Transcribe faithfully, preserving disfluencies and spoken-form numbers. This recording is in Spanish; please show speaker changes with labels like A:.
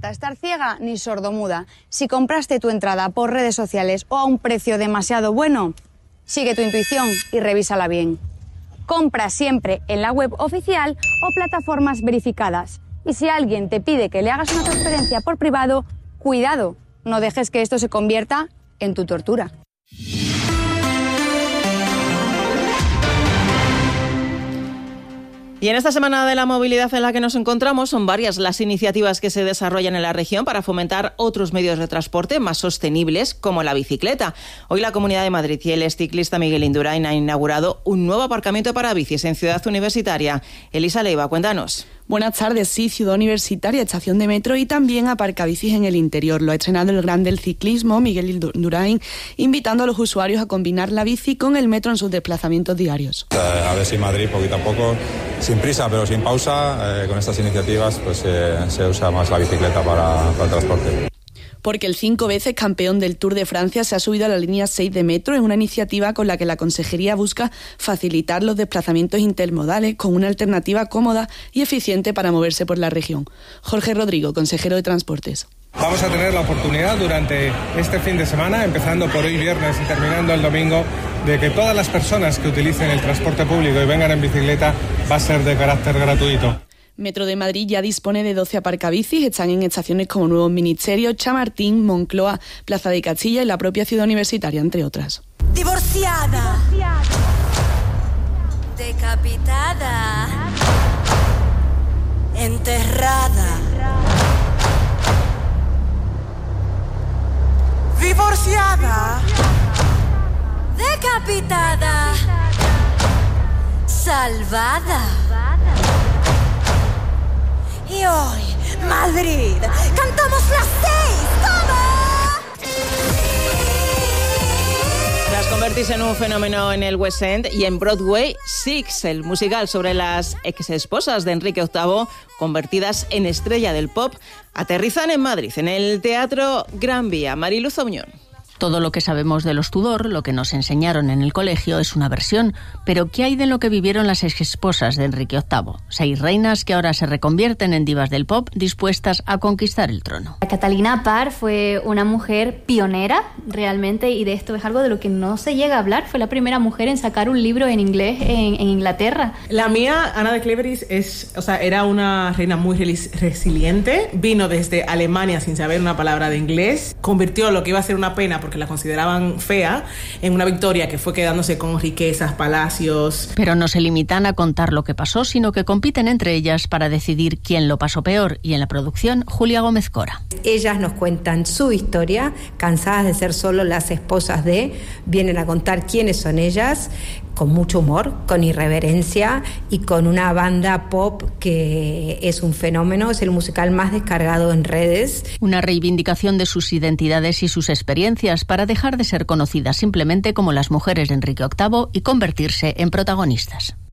A: importa estar ciega ni sordomuda. Si compraste tu entrada por redes sociales o a un precio demasiado bueno, sigue tu intuición y revísala bien. Compra siempre en la web oficial o plataformas verificadas. Y si alguien te pide que le hagas una transferencia por privado, cuidado, no dejes que esto se convierta en tu tortura.
B: Y en esta semana de la movilidad en la que nos encontramos son varias las iniciativas que se desarrollan en la región para fomentar otros medios de transporte más sostenibles como la bicicleta. Hoy la Comunidad de Madrid y el exciclista Miguel Indurain han inaugurado un nuevo aparcamiento para bicis en Ciudad Universitaria. Elisa Leiva, cuéntanos.
C: Buenas tardes, sí, Ciudad Universitaria, estación de metro y también aparcabicis en el interior. Lo ha estrenado el gran del ciclismo, Miguel Indurain, invitando a los usuarios a combinar la bici con el metro en sus desplazamientos diarios.
D: A ver si Madrid, poquito a poco, sin prisa pero sin pausa, eh, con estas iniciativas pues eh, se usa más la bicicleta para, para el transporte.
C: Porque el cinco veces campeón del Tour de Francia se ha subido a la línea seis de metro en una iniciativa con la que la Consejería busca facilitar los desplazamientos intermodales con una alternativa cómoda y eficiente para moverse por la región. Jorge Rodrigo, consejero de Transportes.
E: Vamos a tener la oportunidad durante este fin de semana, empezando por hoy viernes y terminando el domingo, de que todas las personas que utilicen el transporte público y vengan en bicicleta va a ser de carácter gratuito.
C: Metro de Madrid ya dispone de doce aparcabicis, están en estaciones como Nuevos Ministerios, Chamartín, Moncloa, Plaza de Castilla y la propia Ciudad Universitaria, entre otras.
F: Divorciada. Decapitada. Enterrada. Divorciada. Decapitada. Salvada. Y hoy, Madrid, cantamos las seis, ¿cómo?
B: Tras convertirse en un fenómeno en el West End y en Broadway, Six, el musical sobre las ex esposas de Enrique octavo, convertidas en estrella del pop, aterrizan en Madrid, en el Teatro Gran Vía. Mariluz Auñón.
G: Todo lo que sabemos de los Tudor, lo que nos enseñaron en el colegio, es una versión. Pero ¿qué hay de lo que vivieron las exesposas de Enrique octavo? Seis reinas que ahora se reconvierten en divas del pop dispuestas a conquistar el trono.
H: Catalina Parr fue una mujer pionera realmente, y de esto es algo de lo que no se llega a hablar. Fue la primera mujer en sacar un libro en inglés en, en Inglaterra.
I: La mía, Ana de Cleveris, es, o sea, era una reina muy resiliente. Vino desde Alemania sin saber una palabra de inglés. Convirtió lo que iba a ser una pena, porque la consideraban fea, en una victoria que fue quedándose con riquezas, palacios.
G: Pero no se limitan a contar lo que pasó, sino que compiten entre ellas para decidir quién lo pasó peor. Y en la producción, Julia Gómez Cora.
J: Ellas nos cuentan su historia, cansadas de ser solo las esposas de, vienen a contar quiénes son ellas, con mucho humor, con irreverencia y con una banda pop que es un fenómeno, es el musical más descargado en redes.
G: Una reivindicación de sus identidades y sus experiencias para dejar de ser conocidas simplemente como las mujeres de Enrique octavo y convertirse en protagonistas.